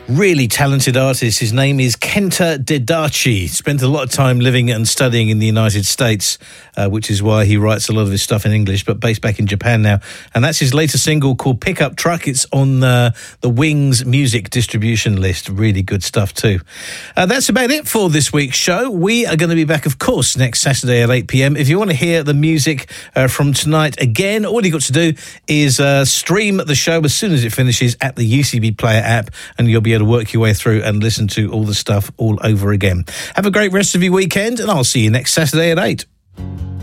Really talented artist. His name is Kenta Dedachi. Spent a lot of time living and studying in the United States, which is why he writes a lot of his stuff in English, but based back in Japan now. And that's his latest single called Pickup Truck. It's on the Wings music distribution list. Really good stuff too. That's about it for this week's show. We are going to be back, of course, next Saturday at 8 p.m. If you want to hear the music from tonight again, all you've got to do is stream the show as soon as it finishes at the UCB Player app, and you'll be able to work your way through and listen to all the stuff all over again. Have a great rest of your weekend, and I'll see you next Saturday at 8.